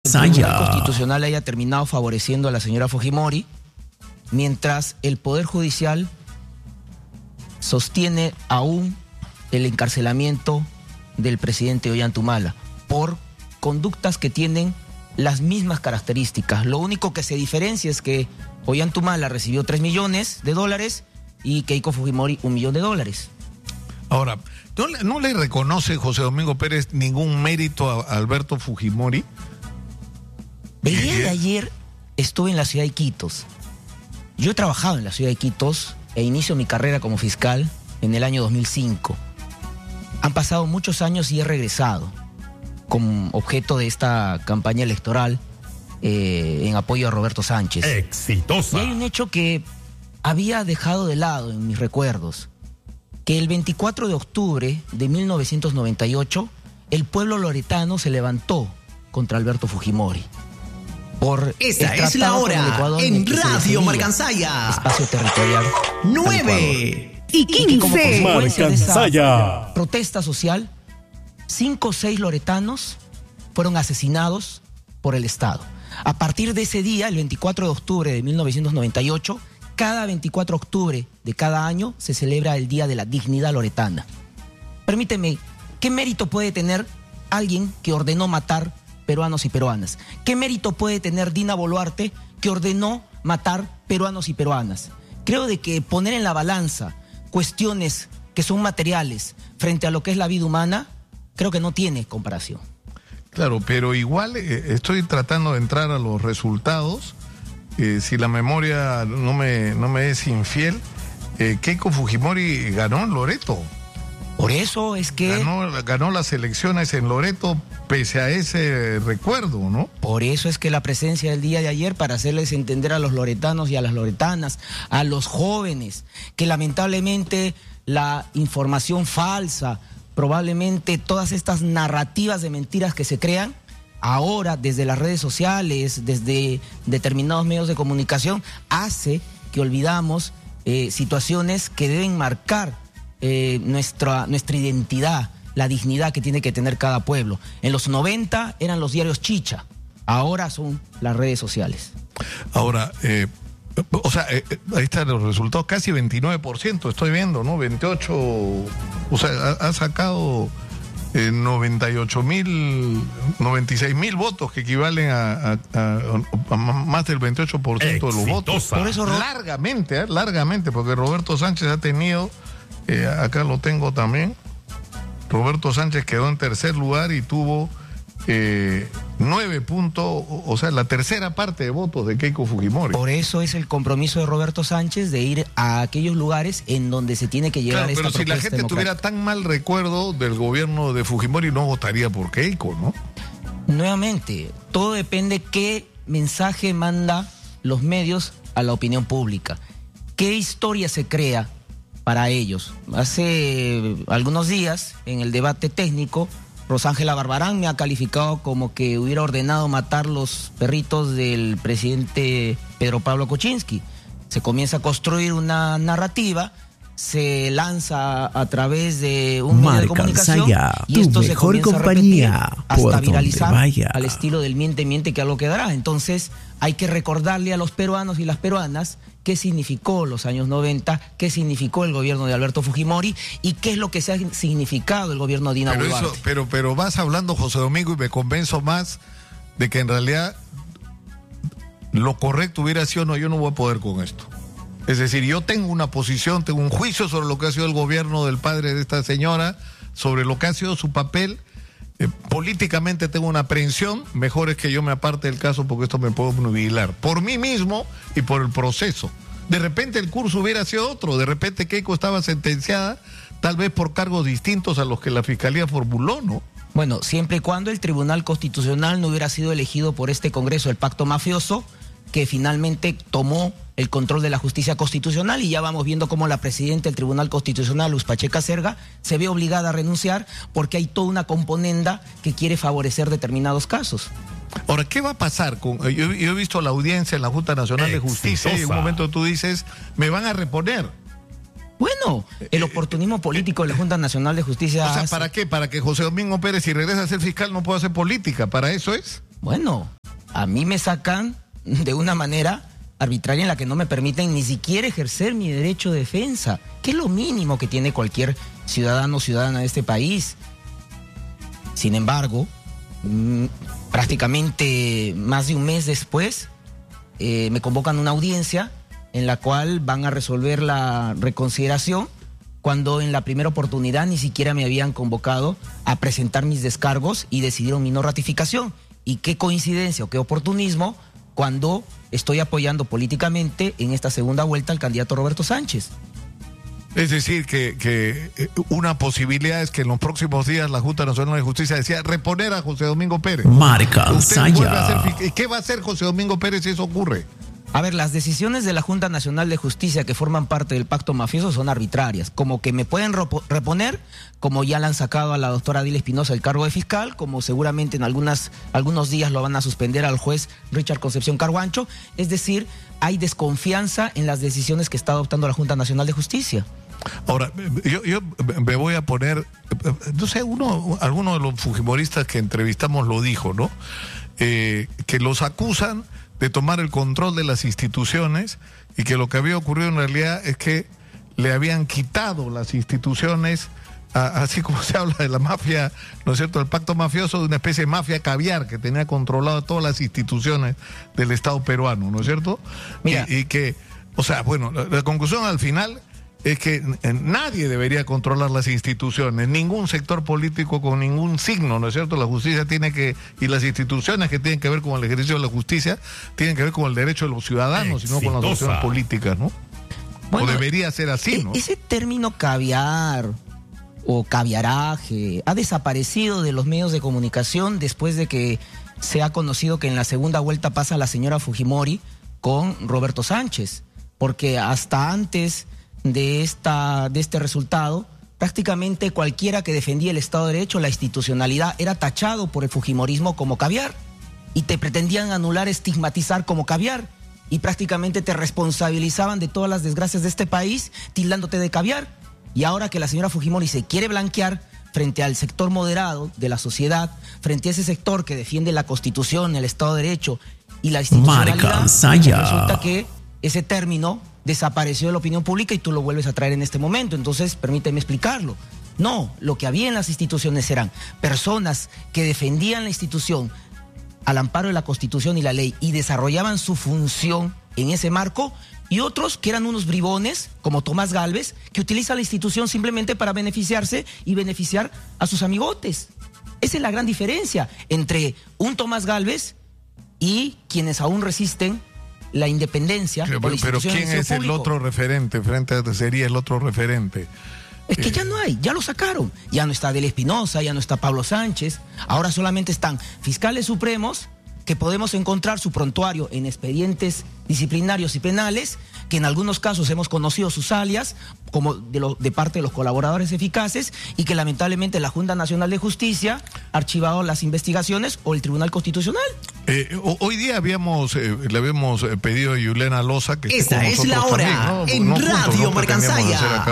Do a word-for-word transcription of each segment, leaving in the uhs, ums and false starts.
Tribunal Constitucional haya terminado favoreciendo a la señora Fujimori, mientras el Poder Judicial sostiene aún el encarcelamiento del presidente Ollantumala por conductas que tienen las mismas características. Lo único que se diferencia es que Ollantumala recibió tres millones de dólares y Keiko Fujimori un millón de dólares. Ahora, ¿no, no le reconoce José Domingo Pérez ningún mérito a Alberto Fujimori? El día de ayer estuve en la ciudad de Iquitos. Yo he trabajado en la ciudad de Iquitos e inicio mi carrera como fiscal en el año dos mil cinco. Han pasado muchos años y he regresado como objeto de esta campaña electoral eh, en apoyo a Roberto Sánchez. ¡Exitosa! Y hay un hecho que había dejado de lado en mis recuerdos, que el veinticuatro de octubre de mil novecientos noventa y ocho el pueblo loretano se levantó contra Alberto Fujimori. Por Esta es la hora en Radio Marcansaya. Espacio territorial. nueve y quince. Marcansaya. Protesta social, cinco o seis loretanos fueron asesinados por el Estado. A partir de ese día, el veinticuatro de octubre de mil novecientos noventa y ocho, cada veinticuatro de octubre de cada año se celebra el Día de la Dignidad Loretana. Permíteme, ¿qué mérito puede tener alguien que ordenó matar peruanos y peruanas? ¿Qué mérito puede tener Dina Boluarte, que ordenó matar peruanos y peruanas? Creo de que poner en la balanza cuestiones que son materiales frente a lo que es la vida humana, creo que no tiene comparación. Claro, pero igual eh, estoy tratando de entrar a los resultados. Eh, si la memoria no me, no me es infiel, eh, Keiko Fujimori ganó en Loreto. Por eso es que... Ganó, ganó las elecciones en Loreto pese a ese recuerdo, ¿no? Por eso es que la presencia del día de ayer, para hacerles entender a los loretanos y a las loretanas, a los jóvenes, que lamentablemente la información falsa, probablemente todas estas narrativas de mentiras que se crean, ahora desde las redes sociales, desde determinados medios de comunicación, hace que olvidamos eh, situaciones que deben marcar eh, nuestra, nuestra identidad, la dignidad que tiene que tener cada pueblo. En los noventa eran los diarios chicha, ahora son las redes sociales. Ahora, eh, o sea, eh, ahí están los resultados, casi veintinueve por ciento estoy viendo, ¿no? veintiocho, o sea, ha, ha sacado eh, noventa y ocho mil, noventa y seis mil votos, que equivalen a, a, a, a más del veintiocho por ciento de los votos. Por eso, largamente, ¿eh? largamente, porque Roberto Sánchez ha tenido, eh, acá lo tengo también, Roberto Sánchez quedó en tercer lugar y tuvo eh, nueve puntos, o sea, la tercera parte de votos de Keiko Fujimori. Por eso es el compromiso de Roberto Sánchez de ir a aquellos lugares en donde se tiene que llegar claro, a esta pero si la gente democrática. tuviera tan mal recuerdo del gobierno de Fujimori, no votaría por Keiko, ¿no? Nuevamente, todo depende qué mensaje manda los medios a la opinión pública. ¿Qué historia se crea para ellos? Hace algunos días, en el debate técnico, Rosángela Barbarán me ha calificado como que hubiera ordenado matar los perritos del presidente Pedro Pablo Kuczynski. Se comienza a construir una narrativa, se lanza a través de un medio de comunicación y esto se comienza a repetir hasta viralizar al estilo del miente, miente que algo quedará. Entonces hay que recordarle a los peruanos y las peruanas qué significó los años noventa, qué significó el gobierno de Alberto Fujimori y qué es lo que se ha significado el gobierno de Dina pero Boluarte. Eso, pero, pero vas hablando, José Domingo, y me convenzo más de que en realidad lo correcto hubiera sido, no, yo no voy a poder con esto. Es decir, yo tengo una posición, tengo un juicio sobre lo que ha sido el gobierno del padre de esta señora, sobre lo que ha sido su papel. Eh, políticamente tengo una aprehensión, mejor es que yo me aparte del caso porque esto me puedo nubilar por mí mismo y por el proceso. De repente el curso hubiera sido otro, de repente Keiko estaba sentenciada tal vez por cargos distintos a los que la Fiscalía formuló, ¿no? Bueno, siempre y cuando el Tribunal Constitucional no hubiera sido elegido por este Congreso, el pacto mafioso, que finalmente tomó el control de la justicia constitucional, y ya vamos viendo cómo la presidenta del Tribunal Constitucional, Luz Pacheca Cerga, se ve obligada a renunciar porque hay toda una componenda que quiere favorecer determinados casos. Ahora, ¿qué va a pasar con...? Yo, yo he visto la audiencia en la Junta Nacional de Justicia y en un momento tú dices, me van a reponer. Bueno, el oportunismo político de la Junta Nacional de Justicia... O sea, hace... ¿para qué? ¿Para que José Domingo Pérez, si regresa a ser fiscal, no pueda hacer política? ¿Para eso es? Bueno... a mí me sacan de una manera arbitraria en la que no me permiten ni siquiera ejercer mi derecho de defensa, que es lo mínimo que tiene cualquier ciudadano o ciudadana de este país. Sin embargo, mmm, prácticamente más de un mes después, eh, me convocan a una audiencia en la cual van a resolver la reconsideración, cuando en la primera oportunidad ni siquiera me habían convocado a presentar mis descargos y decidieron mi no ratificación. Y qué coincidencia o qué oportunismo cuando estoy apoyando políticamente en esta segunda vuelta al candidato Roberto Sánchez. Es decir, que, que una posibilidad es que en los próximos días la Junta Nacional de Justicia decía reponer a José Domingo Pérez. Marcansaya. ¿Qué va a hacer José Domingo Pérez si eso ocurre? A ver, las decisiones de la Junta Nacional de Justicia que forman parte del pacto mafioso son arbitrarias, como que me pueden reponer, como ya le han sacado a la doctora Dila Espinosa el cargo de fiscal, como seguramente en algunas, algunos días lo van a suspender al juez Richard Concepción Carhuancho. Es decir, hay desconfianza en las decisiones que está adoptando la Junta Nacional de Justicia. Ahora, yo, yo me voy a poner, no sé, uno, alguno de los fujimoristas que entrevistamos lo dijo, ¿no? Eh, que los acusan de tomar el control de las instituciones y que lo que había ocurrido en realidad es que le habían quitado las instituciones, a, así como se habla de la mafia, ¿no es cierto?, el pacto mafioso, de una especie de mafia caviar que tenía controlado todas las instituciones del Estado peruano, ¿no es cierto? Mira. Y, y que, o sea, bueno, la, la conclusión al final es que nadie debería controlar las instituciones, ningún sector político con ningún signo, ¿no es cierto? La justicia tiene que, y las instituciones que tienen que ver con el ejercicio de la justicia, tienen que ver con el derecho de los ciudadanos, y no con las opciones políticas, ¿no? Bueno, o debería ser así, ¿no? Ese término caviar o caviaraje ha desaparecido de los medios de comunicación después de que se ha conocido que en la segunda vuelta pasa la señora Fujimori con Roberto Sánchez, porque hasta antes de esta de este resultado, prácticamente cualquiera que defendía el Estado de Derecho, la institucionalidad, era tachado por el fujimorismo como caviar, y te pretendían anular, estigmatizar como caviar, y prácticamente te responsabilizaban de todas las desgracias de este país, tildándote de caviar. Y ahora que la señora Fujimori se quiere blanquear frente al sector moderado de la sociedad, frente a ese sector que defiende la Constitución, el Estado de Derecho y la institucionalidad, resulta que ese término desapareció de la opinión pública y tú lo vuelves a traer en este momento. Entonces, permíteme explicarlo. No, lo que había en las instituciones eran personas que defendían la institución al amparo de la Constitución y la ley y desarrollaban su función en ese marco, y otros que eran unos bribones, como Tomás Gálvez, que utilizan la institución simplemente para beneficiarse y beneficiar a sus amigotes. Esa es la gran diferencia entre un Tomás Gálvez y quienes aún resisten la independencia. Pero, pero, pero ¿quién es público? El otro referente? Frente a sería el otro referente. Es que eh. ya no hay, ya lo sacaron. Ya no está Dela Espinosa, ya no está Pablo Sánchez. Ahora solamente están fiscales supremos, que podemos encontrar su prontuario en expedientes disciplinarios y penales, que en algunos casos hemos conocido sus alias como de, lo, de parte de los colaboradores eficaces, y que lamentablemente la Junta Nacional de Justicia ha archivado las investigaciones, o el Tribunal Constitucional. Eh, hoy día habíamos eh, le habíamos pedido a Yulena Loza que esta es la hora también, ¿no? En no Radio juntos, ¿no? Marcansaya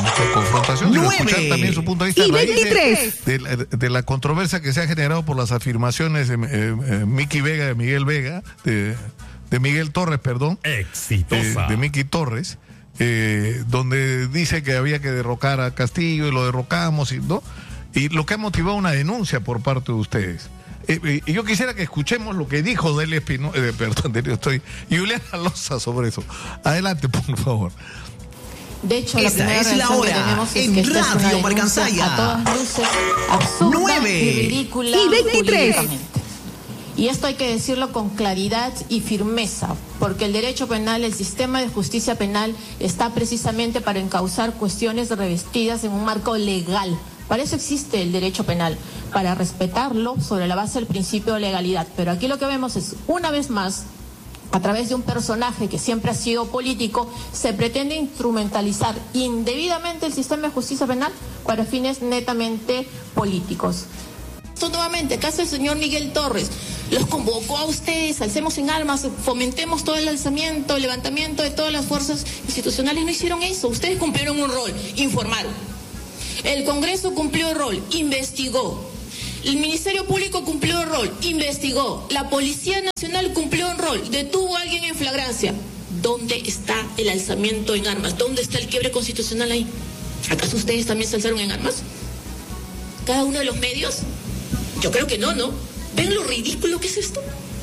nueve también su punto de vista y veintitrés de, de, de la controversia que se ha generado por las afirmaciones de eh, eh, Miki Vega, de Miguel Vega, de, de Miguel Torres, perdón, exitosa, eh, de Miki Torres, eh, donde dice que había que derrocar a Castillo y lo derrocamos, y no, y lo que ha motivado una denuncia por parte de ustedes. Eh, eh, yo quisiera que escuchemos lo que dijo Dela Espinosa, eh, perdón, estoy Juliana Loza sobre eso. Adelante, por favor. De hecho, esta la es la hora es en que Radio es Marcansaya. A todas luces, absurda nueve y ridícula y veintitrés. Y esto hay que decirlo con claridad y firmeza, porque el derecho penal, el sistema de justicia penal, está precisamente para encauzar cuestiones revestidas en un marco legal. Para eso existe el derecho penal, para respetarlo sobre la base del principio de legalidad. Pero aquí lo que vemos es, una vez más, a través de un personaje que siempre ha sido político, se pretende instrumentalizar indebidamente el sistema de justicia penal para fines netamente políticos. Esto nuevamente, caso del señor Miguel Torres, los convocó a ustedes, alcemos en armas, fomentemos todo el alzamiento, el levantamiento de todas las fuerzas institucionales. No hicieron eso, ustedes cumplieron un rol, informaron. El Congreso cumplió el rol, investigó. El Ministerio Público cumplió un rol, investigó. La Policía Nacional cumplió un rol, detuvo a alguien en flagrancia. ¿Dónde está el alzamiento en armas? ¿Dónde está el quiebre constitucional ahí? ¿Acaso ustedes también se alzaron en armas? ¿Cada uno de los medios? Yo creo que no, ¿no? ¿Ven lo ridículo que es esto?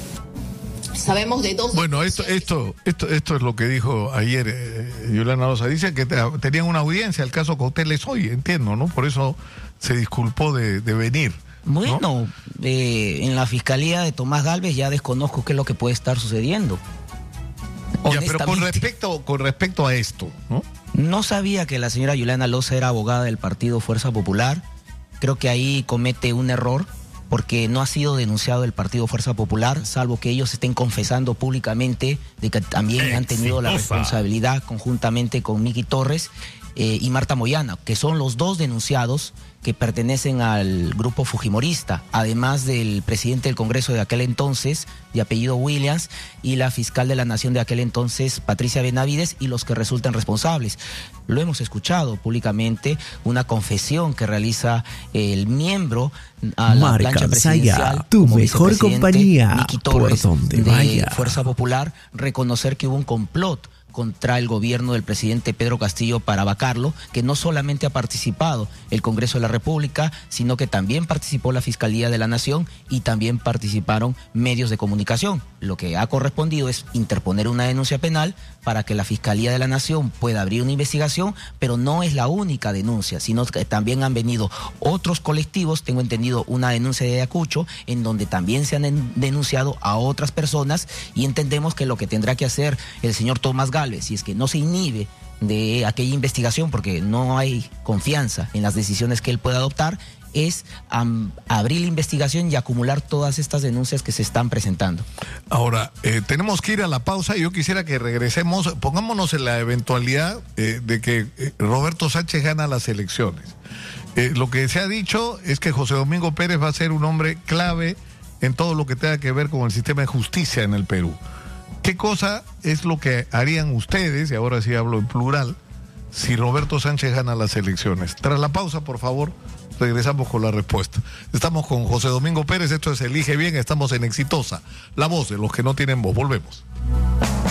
Sabemos de dos... Bueno, esto esto esto esto es lo que dijo ayer eh, Juliana Loza. Dice que te, tenían una audiencia, el caso Cautel es hoy, entiendo, ¿no? Por eso se disculpó de, de venir. Bueno, ¿no? eh, en la fiscalía de Tomás Gálvez ya desconozco qué es lo que puede estar sucediendo. Ya, pero con respecto, con respecto a esto, ¿no? No sabía que la señora Juliana Loza era abogada del partido Fuerza Popular. Creo que ahí comete un error, porque no ha sido denunciado el partido Fuerza Popular, salvo que ellos estén confesando públicamente de que también Exitosa. han tenido la responsabilidad conjuntamente con Miki Torres eh, y Marta Moyana, que son los dos denunciados que pertenecen al grupo fujimorista, además del presidente del Congreso de aquel entonces, de apellido Williams, y la fiscal de la Nación de aquel entonces, Patricia Benavides, y los que resultan responsables. Lo hemos escuchado públicamente, una confesión que realiza el miembro a la Marca plancha presidencial, tu como mejor compañía, Miki Torres, por donde de vaya. Fuerza Popular, reconocer que hubo un complot contra el gobierno del presidente Pedro Castillo para vacarlo, que no solamente ha participado el Congreso de la República, sino que también participó la Fiscalía de la Nación y también participaron medios de comunicación. Lo que ha correspondido es interponer una denuncia penal para que la Fiscalía de la Nación pueda abrir una investigación, pero no es la única denuncia, sino que también han venido otros colectivos, tengo entendido una denuncia de Ayacucho, en donde también se han denunciado a otras personas, y entendemos que lo que tendrá que hacer el señor Tomás Gálvez, si es que no se inhibe de aquella investigación porque no hay confianza en las decisiones que él pueda adoptar, es um, abrir la investigación y acumular todas estas denuncias que se están presentando. Ahora, eh, tenemos que ir a la pausa y yo quisiera que regresemos, pongámonos en la eventualidad eh, de que eh, Roberto Sánchez gana las elecciones. Eh, lo que se ha dicho es que José Domingo Pérez va a ser un hombre clave en todo lo que tenga que ver con el sistema de justicia en el Perú. ¿Qué cosa es lo que harían ustedes, y ahora sí hablo en plural, si Roberto Sánchez gana las elecciones? Tras la pausa, por favor, regresamos con la respuesta. Estamos con José Domingo Pérez, esto es Elige Bien, estamos en Exitosa, la voz de los que no tienen voz. Volvemos.